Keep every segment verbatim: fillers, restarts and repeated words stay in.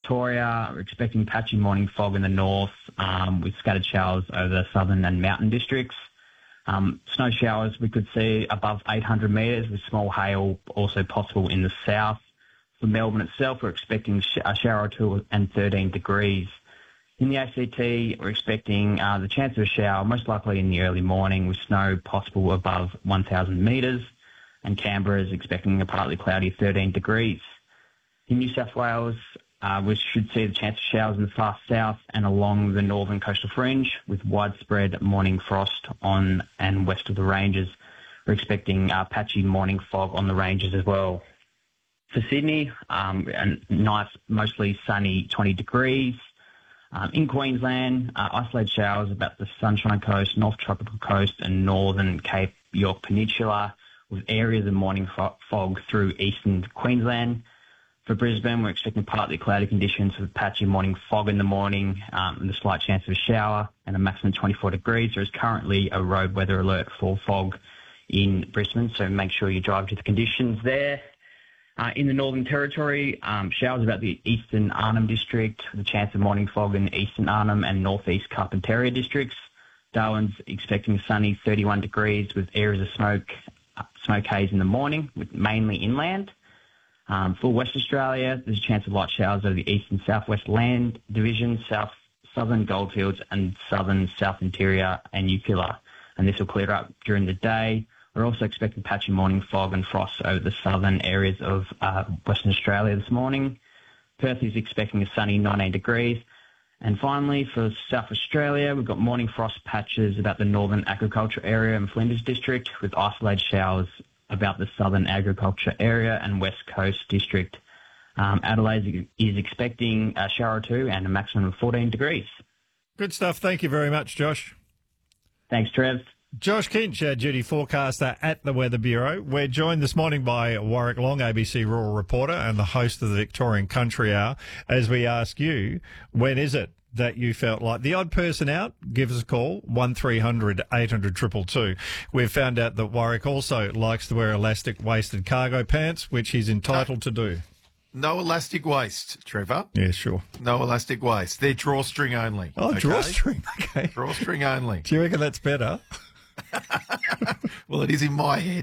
Victoria, we're expecting patchy morning fog in the north um, with scattered showers over the southern and mountain districts. Um, snow showers we could see above eight hundred metres with small hail also possible in the south. For Melbourne itself, we're expecting sh- a shower or two and thirteen degrees. In the A C T, we're expecting uh, the chance of a shower, most likely in the early morning, with snow possible above one thousand metres, and Canberra is expecting a partly cloudy thirteen degrees. In New South Wales, uh, we should see the chance of showers in the far south and along the northern coastal fringe, with widespread morning frost on and west of the ranges. We're expecting uh, patchy morning fog on the ranges as well. For Sydney, um, a nice, mostly sunny twenty degrees. Um, in Queensland, uh, isolated showers about the Sunshine Coast, North Tropical Coast and northern Cape York Peninsula, with areas of morning fo- fog through eastern Queensland. For Brisbane, we're expecting partly cloudy conditions with patchy morning fog in the morning um, and a slight chance of a shower and a maximum twenty-four degrees. There is currently a road weather alert for fog in Brisbane, so make sure you drive to the conditions there. Uh, in the Northern Territory, um, showers about the eastern Arnhem District, with a chance of morning fog in eastern Arnhem and northeast Carpentaria districts. Darwin's expecting sunny thirty-one degrees with areas of smoke, uh, smoke haze in the morning, with mainly inland. Um, for West Australia, there's a chance of light showers over the east and southwest land division, south southern Goldfields and southern South Interior and Nuclear, and this will clear up during the day. We're also expecting patchy morning fog and frost over the southern areas of uh, Western Australia this morning. Perth is expecting a sunny nineteen degrees. And finally, for South Australia, we've got morning frost patches about the northern agriculture area and Flinders District, with isolated showers about the southern agriculture area and west coast district. Um, Adelaide is expecting a shower or two and a maximum of fourteen degrees. Good stuff. Thank you very much, Josh. Thanks, Trev. Josh Kinch, our duty forecaster at the Weather Bureau. We're joined this morning by Warwick Long, A B C rural reporter and the host of the Victorian Country Hour, as we ask you, when is it that you felt like the odd person out? Give us a call, one three hundred eight hundred two two two. We've found out that Warwick also likes to wear elastic waisted cargo pants, which he's entitled to do. No elastic waist, Trevor. Yeah, sure. No elastic waist. They're drawstring only. Oh, okay? drawstring. Okay. Drawstring only. Do you reckon that's better? Well, it is in my head.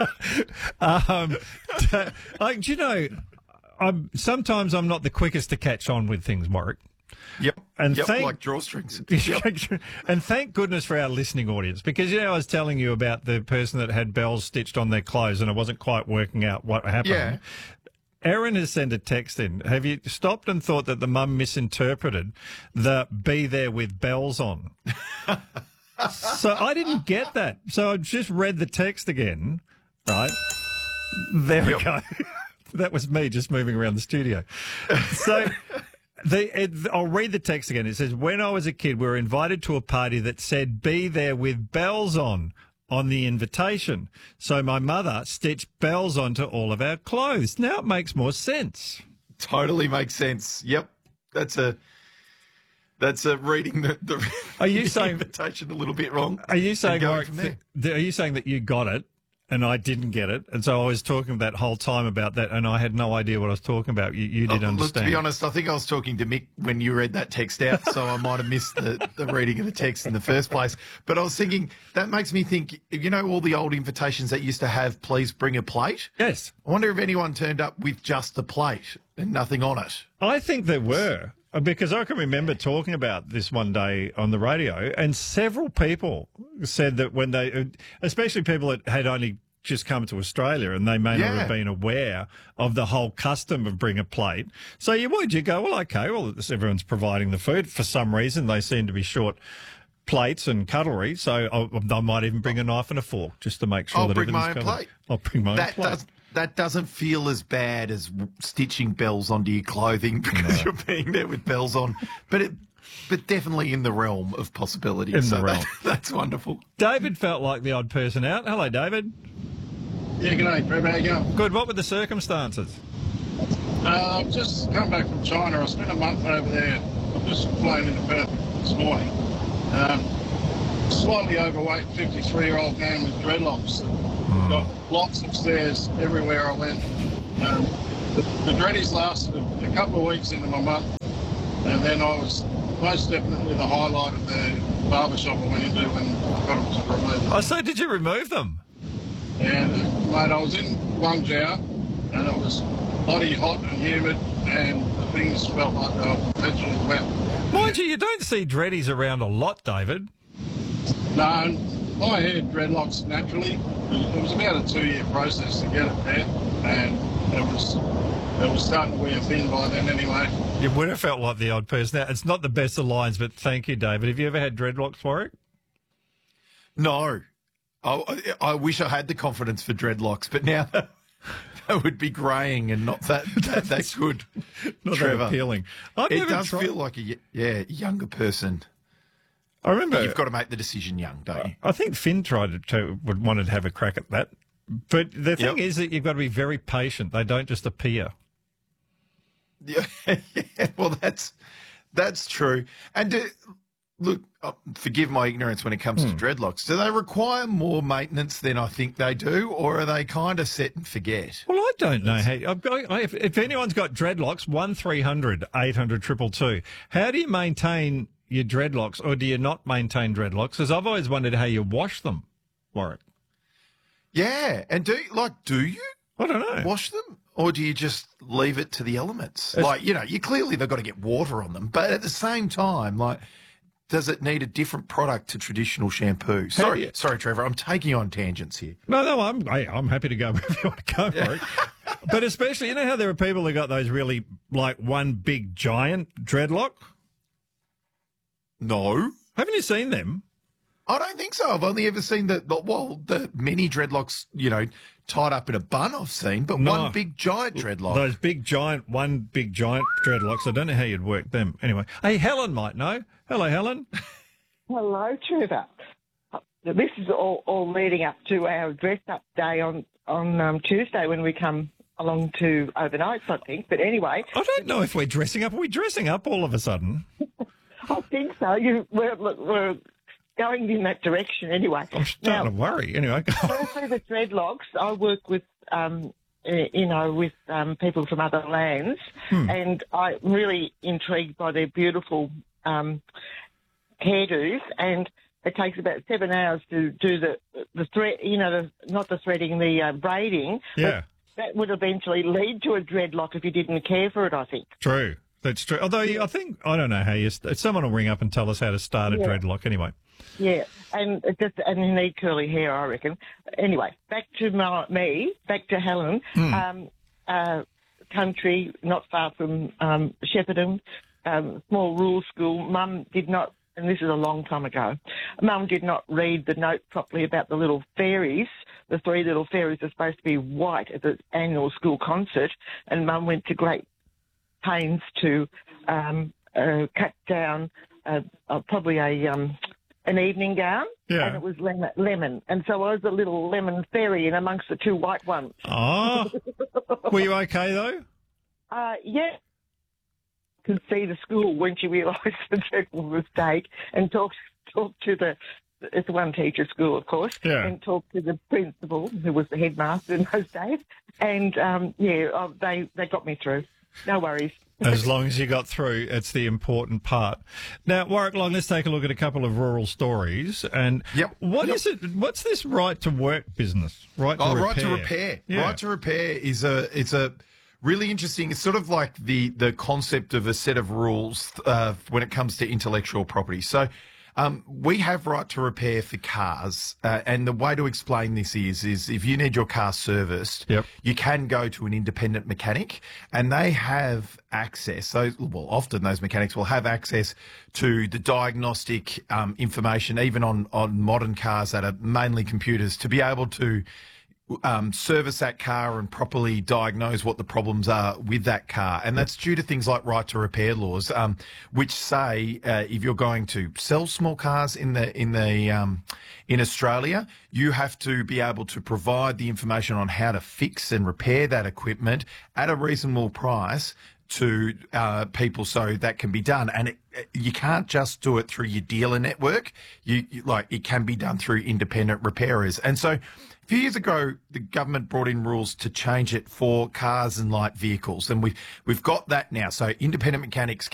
um, t- like, do you know, I'm, sometimes I'm not the quickest to catch on with things, Warwick. Yep. And yep, thank, like drawstrings. Yep. And thank goodness for our listening audience, because, you know, I was telling you about the person that had bells stitched on their clothes and I wasn't quite working out what happened. Yeah. Erin has sent a text in. Have you stopped and thought that the mum misinterpreted the be there with bells on? So I didn't get that. So I just read the text again, right? There we Yep. go. That was me just moving around the studio. So the, it, I'll read the text again. It says, when I was a kid, we were invited to a party that said be there with bells on on the invitation. So my mother stitched bells onto all of our clothes. Now it makes more sense. Totally makes sense. Yep. That's a that's a reading the, the, Are you the saying invitation a little bit wrong. Are you saying, going Warwick, from there. th- are you saying that you got it and I didn't get it? And so I was talking that whole time about that and I had no idea what I was talking about. You, you didn't Oh, understand. Look, to be honest, I think I was talking to Mick when you read that text out, so I might have missed the, the reading of the text in the first place. But I was thinking, that makes me think, you know, all the old invitations that used to have, please bring a plate? Yes. I wonder if anyone turned up with just the plate and nothing on it. I think there were, because I can remember talking about this one day on the radio, and several people said that when they, especially people that had only just come to Australia and they may Yeah. not have been aware of the whole custom of bring a plate. So you would, you go, well, okay, well, this- everyone's providing the food. For some reason, they seem to be short plates and cutlery, so I, I might even bring a knife and a fork just to make sure I'll that bring everything's my own covered. plate. I'll bring my own That plate. does that doesn't feel as bad as stitching bells onto your clothing because you're being there with bells on, but it, but definitely in the realm of possibility. In so the realm. That, that's wonderful. David felt like the odd person out. Hello, David. Yeah, g'day, Trevor. How you going? Good. What were the circumstances? Uh, I've just come back from China. I spent a month over there. I've just flown into Perth this morning. Um, slightly overweight fifty-three-year-old man with dreadlocks. Got lots of stairs everywhere I went. Um, the, the dreadies lasted a couple of weeks into my month, and then I was most definitely the highlight of the barber shop I went into when I got them to remove them. Oh, so did you remove them? And, mate, I was in Guangzhou, and it was bloody hot and humid, and the things felt like they were perpetually wet. Mind you, you don't see dreadies around a lot, David. No, I had dreadlocks naturally. It was about a two-year process to get it there, and it was it was starting to wear thin by then anyway. You would have felt like the odd person. Now, it's not the best of lines, but thank you, David. Have you ever had dreadlocks, Warwick? No. I, I wish I had the confidence for dreadlocks, but now that would be greying and not that that, that good. Not Trevor. that appealing. I've It never does tried- feel like a y- yeah younger person. I remember. You've got to make the decision young, don't you? I think Finn tried to, to would wanted to have a crack at that. But the thing Yep. is that you've got to be very patient. They don't just appear. Yeah, yeah, well, that's that's true. And do, look, uh, forgive my ignorance when it comes Hmm. to dreadlocks. Do they require more maintenance than I think they do, or are they kind of set and forget? Well, I don't know. How, I've got, I, if, if anyone's got dreadlocks, one three hundred eight hundred two two two. How do you maintain your dreadlocks, or do you not maintain dreadlocks? Because I've always wondered how you wash them, Warwick. Yeah, and do like do you I don't know. wash them, or do you just leave it to the elements? Like, you know, you clearly they've got to get water on them, but at the same time, like, does it need a different product to traditional shampoo? Sorry, you- sorry, Trevor, I'm taking you on tangents here. No, no, I'm I, I'm happy to go wherever you want to go, Warwick. But especially, you know how there are people who got those really, like, one big giant dreadlock? No, Haven't you seen them? I don't think so. I've only ever seen the, the well, the mini dreadlocks, you know, tied up in a bun I've seen, but No. one big giant dreadlock. Those big giant, one big giant dreadlocks. I don't know how you'd work them. Anyway, hey, Helen might know. Hello, Helen. Hello, Trevor. Uh, This is all, all leading up to our dress-up day on, on um, Tuesday when we come along to overnights, I think. But anyway, I don't know if we're dressing up. Are we dressing up all of a sudden? I think so. You, we're, we're going in that direction anyway. I'm starting to worry. Anyway, go on. Firstly, the dreadlocks, I work with, um, eh, you know, with um, people from other lands, and I'm really intrigued by their beautiful um, hairdos, and it takes about seven hours to do the the thread, you know, the, not the threading, the uh, braiding. Yeah, But that would eventually lead to a dreadlock if you didn't care for it, I think. true. That's true. Although I think, I don't know how you, st- someone will ring up and tell us how to start a Yeah. dreadlock anyway. Yeah, and it just and you need curly hair, I reckon. Anyway, back to my, me, back to Helen. Um, uh, country not far from um, Shepparton, um, small rural school. Mum did not, and this is a long time ago. Mum did not read the note properly about the little fairies. The three little fairies are supposed to be white at the annual school concert, and Mum went to great pains to um, uh, cut down uh, uh, probably a um, an evening gown, Yeah. and it was lemon, lemon. And so I was a little lemon fairy in amongst the two white ones. Oh, were you okay though? Uh, yeah, could see the school when she realised the dreadful mistake and talked talked to the. It's a one teacher school, of course, Yeah. and talked to the principal, who was the headmaster in those days. And um, yeah, uh, they they got me through. No worries. As long as you got through, it's the important part. Now, Warwick Long, let's take a look at a couple of rural stories. And Yep. what Yep. is it? What's this right to work business? Right to Oh, repair. right to repair. Yeah. Right to repair is a it's a really interesting. It's sort of like the the concept of a set of rules uh, when it comes to intellectual property. So. Um, we have right to repair for cars, uh, and the way to explain this is, is if you need your car serviced, Yep. you can go to an independent mechanic, and they have access. Those, well, often those mechanics will have access to the diagnostic um, information, even on on modern cars that are mainly computers, to be able to um, service that car and properly diagnose what the problems are with that car. And that's due to things like right to repair laws, um, which say uh, if you're going to sell small cars in the in the um, in Australia, you have to be able to provide the information on how to fix and repair that equipment at a reasonable price to uh, people so that can be done. And it, you can't just do it through your dealer network. You, you like it can be done through independent repairers. And so a few years ago, the government brought in rules to change it for cars and light vehicles. And we've, we've got that now. So independent mechanics